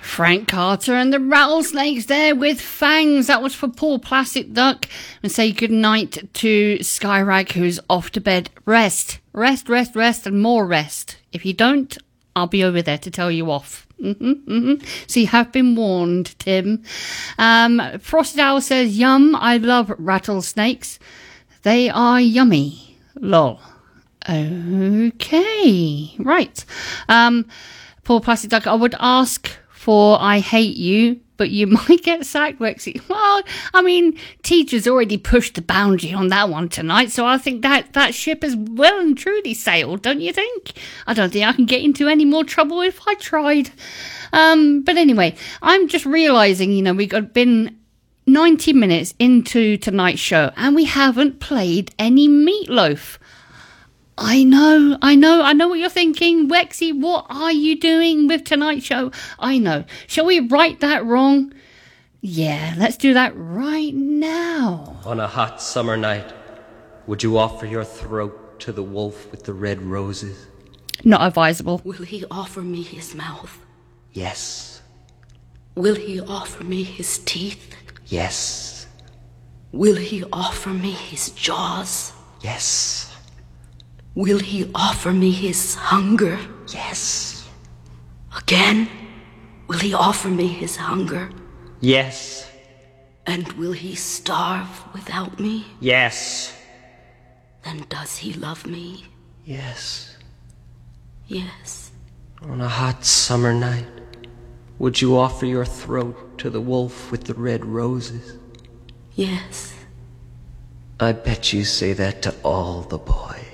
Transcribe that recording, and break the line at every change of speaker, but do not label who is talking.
Frank Carter and the Rattlesnakes there with Fangs. That was for Paul Plastic Duck. And say goodnight to Skyrag, who's off to bed. Rest, and more rest. If you don't, I'll be over there to tell you off. So you have been warned, Tim. Frosted Owl says, yum, I love rattlesnakes. They are yummy. Lol. Okay. Right. Paul Plastic Duck, I would ask for I hate you, but you might get sacked, Wexy. Well, I mean, teachers already pushed the boundary on that one tonight, so I think that ship has well and truly sailed, don't you think? I don't think I can get into any more trouble if I tried. But anyway, I'm just realising, we've been 90 minutes into tonight's show, and we haven't played any Meatloaf. I know what you're thinking. Wexy, what are you doing with tonight's show? I know. Shall we right that wrong? Yeah, let's do that right now.
On a hot summer night, would you offer your throat to the wolf with the red roses?
Not advisable.
Will he offer me his mouth?
Yes.
Will he offer me his teeth?
Yes.
Will he offer me his jaws?
Yes.
Will he offer me his hunger?
Yes.
Again? Will he offer me his hunger?
Yes.
And will he starve without me?
Yes.
Then does he love me?
Yes.
Yes.
On a hot summer night, would you offer your throat to the wolf with the red roses?
Yes.
I bet you say that to all the boys.